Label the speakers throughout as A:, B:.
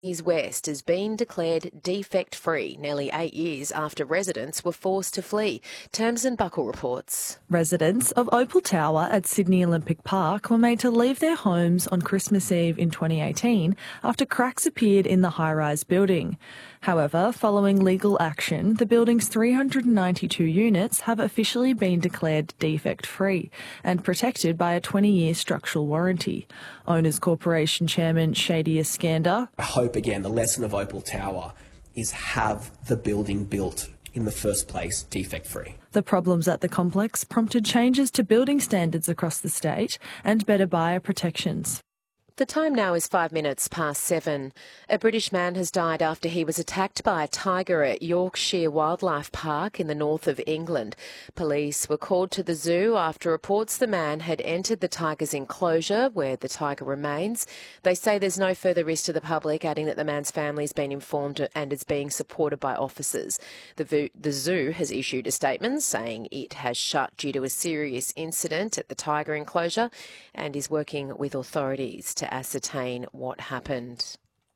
A: East West has been declared defect-free nearly 8 years after residents were forced to flee. Tamsin Buckle reports.
B: Residents of Opal Tower at Sydney Olympic Park were made to leave their homes on Christmas Eve in 2018 after cracks appeared in the high-rise building. However, following legal action, the building's 392 units have officially been declared defect-free and protected by a 20-year structural warranty. Owners Corporation Chairman Shadia Skander.
C: I hope, again, the lesson of Opal Tower is have the building built in the first place defect-free.
B: The problems at the complex prompted changes to building standards across the state and better buyer protections.
A: The time now is 5 minutes past 7. A British man has died after he was attacked by a tiger at Yorkshire Wildlife Park in the north of England. Police were called to the zoo after reports the man had entered the tiger's enclosure where the tiger remains. They say there's no further risk to the public, adding that the man's family has been informed and is being supported by officers. The zoo has issued a statement saying it has shut due to a serious incident at the tiger enclosure and is working with authorities to ascertain what happened.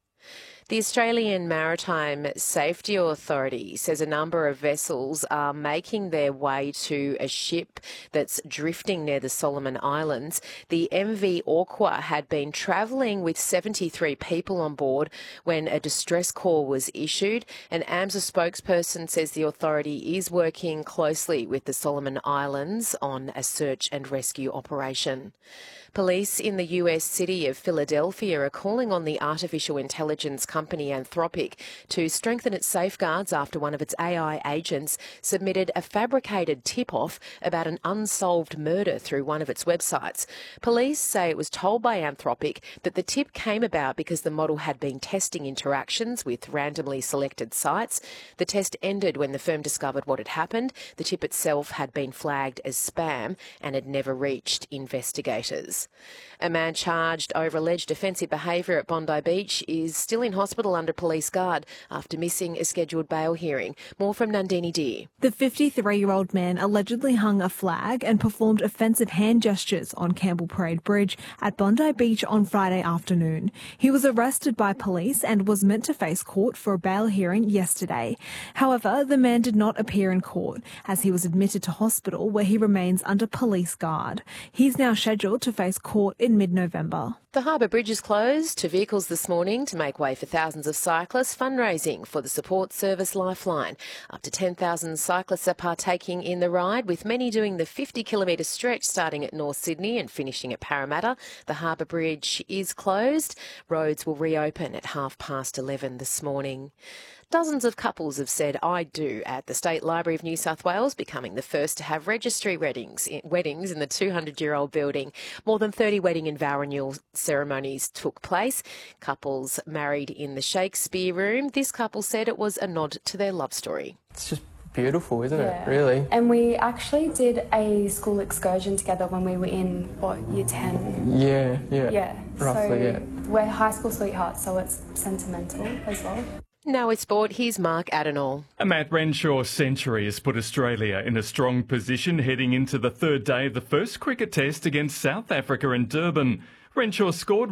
A: The Australian Maritime Safety Authority says a number of vessels are making their way to a ship that's drifting near the Solomon Islands. The MV Orqua had been travelling with 73 people on board when a distress call was issued. An AMSA spokesperson says the authority is working closely with the Solomon Islands on a search and rescue operation. Police in the US city of Philadelphia are calling on the artificial intelligence company Anthropic to strengthen its safeguards after one of its AI agents submitted a fabricated tip-off about an unsolved murder through one of its websites. Police say it was told by Anthropic that the tip came about because the model had been testing interactions with randomly selected sites. The test ended when the firm discovered what had happened. The tip itself had been flagged as spam and had never reached investigators. A man charged over alleged offensive behaviour at Bondi Beach is still in hospital under police guard after missing a scheduled bail hearing. More from Nandini Deer.
D: The 53-year-old man allegedly hung a flag and performed offensive hand gestures on Campbell Parade Bridge at Bondi Beach on Friday afternoon. He was arrested by police and was meant to face court for a bail hearing yesterday. However, the man did not appear in court as he was admitted to hospital where he remains under police guard. He's now scheduled to face court in mid-November.
A: The Harbour Bridge is closed to vehicles this morning to make way for thousands of cyclists fundraising for the support service Lifeline. Up to 10,000 cyclists are partaking in the ride, with many doing the 50-kilometre stretch starting at North Sydney and finishing at Parramatta. The Harbour Bridge is closed. Roads will reopen at 11:30 this morning. Dozens of couples have said "I do" at the State Library of New South Wales, becoming the first to have registry weddings in the 200-year-old building. More than 30 wedding and vow renewal ceremonies took place. Couples married in the Shakespeare Room. This couple said it was a nod to their love story.
E: It's just beautiful, isn't it, really?
F: And we actually did a school excursion together when we were in, year 10?
E: Yeah. Roughly,
F: so we're high school sweethearts, so it's sentimental as well.
A: Now with sport, here's Mark Adenall.
G: A Matt Renshaw century has put Australia in a strong position heading into the third day of the first cricket test against South Africa in Durban. Renshaw scored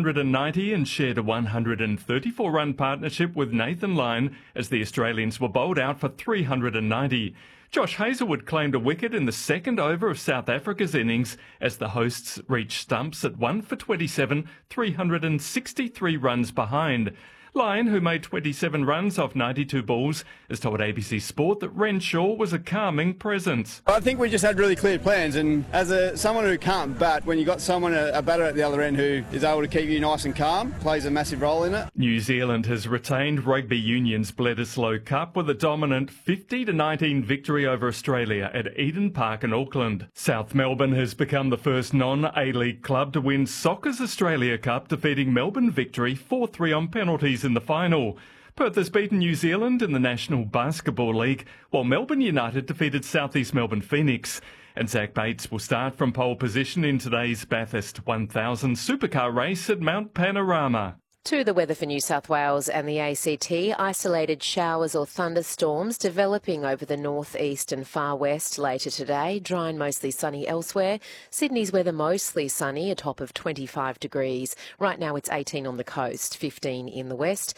G: 190 and shared a 134-run partnership with Nathan Lyon as the Australians were bowled out for 390. Josh Hazlewood claimed a wicket in the second over of South Africa's innings as the hosts reached stumps at 1 for 27, 363 runs behind. Lyon, who made 27 runs off 92 balls, has told ABC Sport that Renshaw was a calming presence.
H: I think we just had really clear plans, and as someone who can't bat, when you got someone, a batter at the other end who is able to keep you nice and calm, plays a massive role in it.
G: New Zealand has retained Rugby Union's Bledisloe Cup with a dominant 50-19 victory over Australia at Eden Park in Auckland. South Melbourne has become the first non-A-League club to win Soccer's Australia Cup, defeating Melbourne Victory 4-3 on penalties in the final. Perth has beaten New Zealand in the National Basketball League, while Melbourne United defeated South East Melbourne Phoenix. And Zach Bates will start from pole position in today's Bathurst 1000 supercar race at Mount Panorama.
A: To the weather for New South Wales and the ACT, isolated showers or thunderstorms developing over the northeast and far west later today, dry and mostly sunny elsewhere. Sydney's weather mostly sunny, a top of 25 degrees. Right now it's 18 on the coast, 15 in the west.